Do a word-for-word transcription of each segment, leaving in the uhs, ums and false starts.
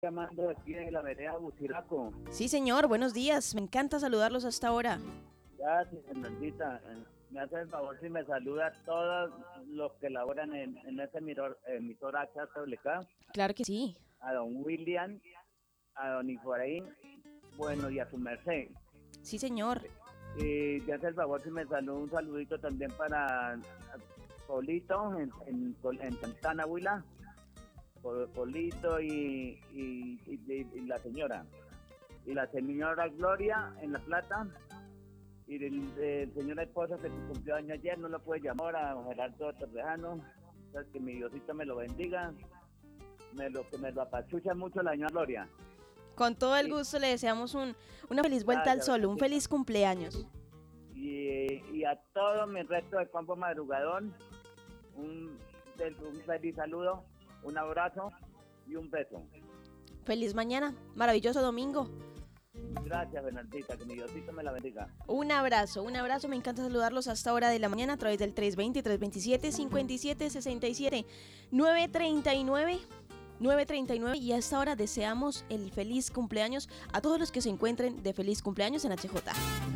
Llamando aquí de la vereda Buciraco. Sí, señor, buenos días. Me encanta saludarlos hasta ahora. Gracias, Fernandita. Eh, Me hace el favor si me saluda a todos los que laboran en, en ese emisor, emisor H W K, Claro que sí. a don William, a don Efraín, bueno, y a su merced. Sí, señor. Y me hace el favor si me saluda un saludito también para Polito en, en, en Santana, Huila. Polito y, y, y, y la señora. Y la señora Gloria en La Plata. Y el, el señor esposo que cumplió año ayer, no lo puede llamar, a Gerardo Torrejano. O sea, que mi Diosito me lo bendiga. Me lo, que me lo apachucha mucho la señora Gloria. Con todo el Sí. gusto le deseamos un, una feliz vuelta Gracias, al sol, un Fernandita. feliz cumpleaños. Y, y a todo mi resto de campo madrugador, un, un feliz saludo, un abrazo y un beso. Feliz mañana, maravilloso domingo. Gracias, Bernardita, que mi Diosito me la bendiga. Un abrazo, un abrazo. Me encanta saludarlos hasta hora de la mañana a través del tres veinte, tres veintisiete, cincuenta y siete sesenta y siete, nueve treinta y nueve. nueve treinta y nueve y a esta hora deseamos el feliz cumpleaños a todos los que se encuentren de feliz cumpleaños en H J.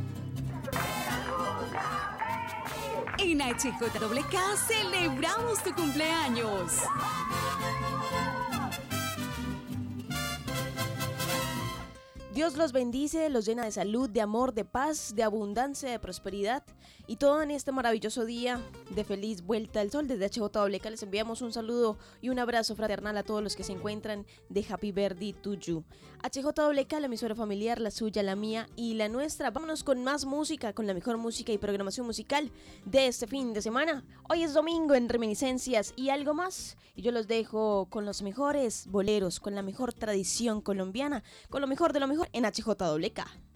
En H J W K celebramos tu cumpleaños. Dios los bendice, los llena de salud, de amor, de paz, de abundancia, de prosperidad y todo en este maravilloso día de feliz vuelta al sol. Desde H J W K les enviamos un saludo y un abrazo fraternal a todos los que se encuentran de Happy Birthday to you. H J W K, la emisora familiar, la suya, la mía y la nuestra. Vámonos con más música, con la mejor música y programación musical de este fin de semana. Hoy es domingo en Reminiscencias y algo más. Y yo los dejo con los mejores boleros, con la mejor tradición colombiana, con lo mejor de lo mejor en H J W K.